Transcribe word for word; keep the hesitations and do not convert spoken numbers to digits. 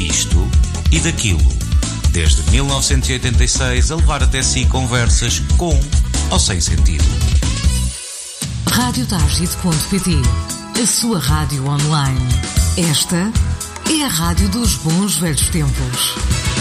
disto e daquilo. Desde mil novecentos e oitenta e seis a levar até si conversas com ou sem sentido. rádio target ponto pt, a sua rádio online. Esta é a rádio dos bons velhos tempos.